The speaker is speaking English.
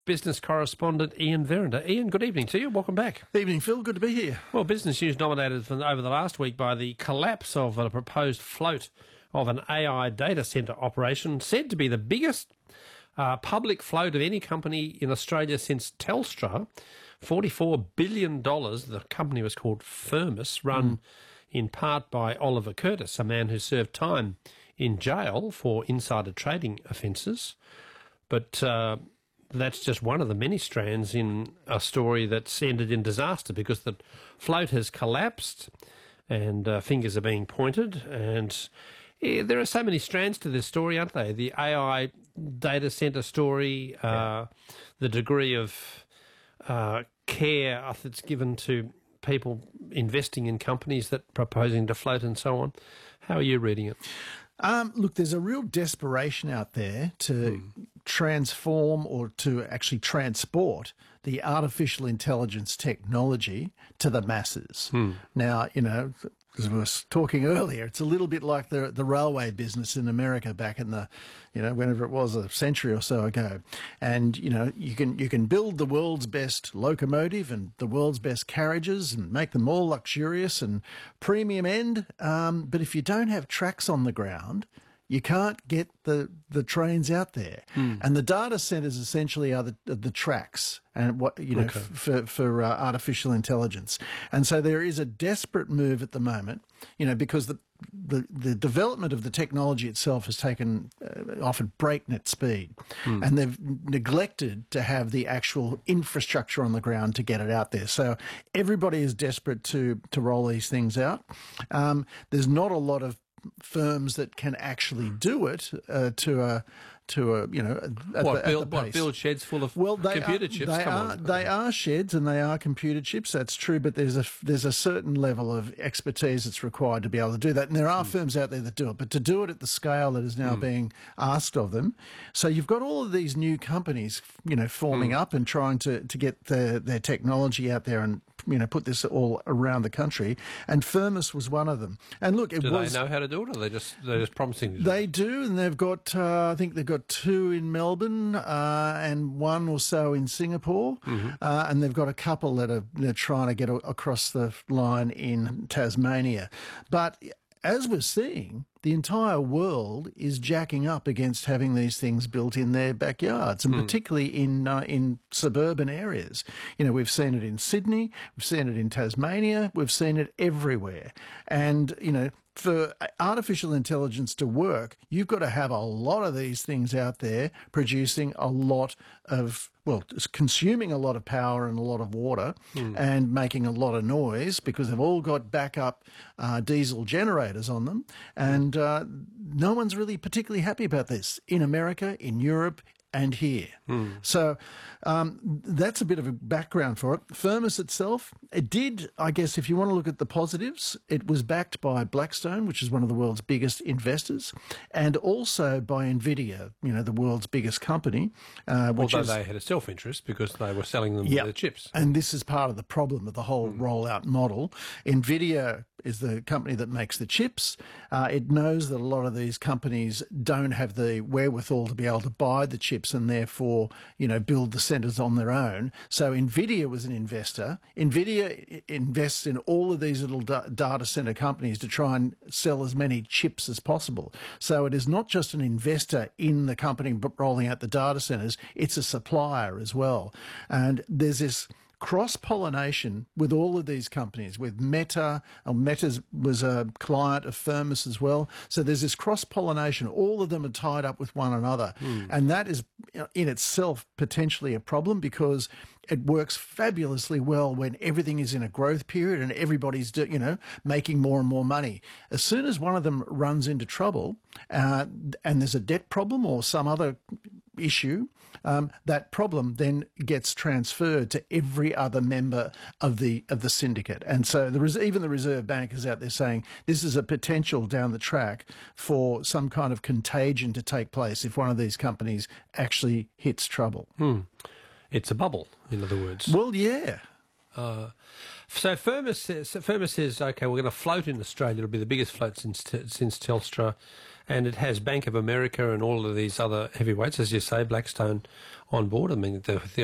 business correspondent Ian Verinder. Ian, good evening to you. Welcome back. Evening, Phil. Good to be here. Well, Business News nominated over the last week by the collapse of a proposed float of an AI data centre operation, said to be the biggest public float of any company in Australia since Telstra. $44 billion. The company was called Firmus, run in part by Oliver Curtis, a man who served time in jail for insider trading offences. But that's just one of the many strands in a story that's ended in disaster, because the float has collapsed and fingers are being pointed. And there are so many strands to this story, aren't they? The AI data centre story, the degree of care that's given to people investing in companies that are proposing to float and so on. How are you reading it? Look, there's a real desperation out there to transform or to actually transport the artificial intelligence technology to the masses. Now, you know, as we were talking earlier, it's a little bit like the railway business in America back in the, you know, whenever it was, a century or so ago. And, you know, you can build the world's best locomotive and the world's best carriages and make them all luxurious and premium end. But if you don't have tracks on the ground, you can't get the trains out there. And the data centers essentially are the tracks and what, you know, for artificial intelligence. And so there is a desperate move at the moment, you know, because the development of the technology itself has taken often breakneck speed, and they've neglected to have the actual infrastructure on the ground to get it out there. So everybody is desperate to roll these things out. There's not a lot of firms that can actually do it to a you know, build sheds full of computer chips. They are sheds and they are computer chips. That's true, but there's a certain level of expertise that's required to be able to do that, and there are firms out there that do it. But to do it at the scale that is now being asked of them, so you've got all of these new companies, you know, forming up and trying to get their technology out there and, you know, put this all around the country. And Firmus was one of them. And look, do they know how to do it, or they're just promising to do it? They do, and they've got I think they've got 2 in Melbourne and 1 or so in Singapore, and they've got a couple that they're trying to get across the line in Tasmania. But as we're seeing, the entire world is jacking up against having these things built in their backyards, and particularly in suburban areas. You know, we've seen it in Sydney, we've seen it in Tasmania, we've seen it everywhere. And, you know, for artificial intelligence to work, you've got to have a lot of these things out there producing a lot of, well, consuming a lot of power and a lot of water and making a lot of noise, because they've all got backup diesel generators on them. And no one's really particularly happy about this in America, in Europe, and here. So that's a bit of a background for it. Firmus itself, it did, I guess, if you want to look at the positives, it was backed by Blackstone, which is one of the world's biggest investors, and also by NVIDIA, you know, the world's biggest company. Although they had a self-interest because they were selling them the chips. And this is part of the problem of the whole rollout model. NVIDIA is the company that makes the chips. It knows that a lot of these companies don't have the wherewithal to be able to buy the chips and therefore, you know, build the centers on their own. So NVIDIA was an investor. NVIDIA invests in all of these little data center companies to try and sell as many chips as possible. So it is not just an investor in the company rolling out the data centers, it's a supplier as well. And there's this cross-pollination with all of these companies, with Meta. Meta was a client of Firmus as well. So there's this cross-pollination. All of them are tied up with one another. And that is in itself potentially a problem, because it works fabulously well when everything is in a growth period and everybody's, you know, making more and more money. As soon as one of them runs into trouble and there's a debt problem or some other issue, that problem then gets transferred to every other member of the syndicate. And so even the Reserve Bank is out there saying this is a potential down the track for some kind of contagion to take place if one of these companies actually hits trouble. It's a bubble, in other words. Well, yeah. So Firma says, okay, we're going to float in Australia. It'll be the biggest float since Telstra, and it has Bank of America and all of these other heavyweights, as you say, Blackstone on board. I mean, the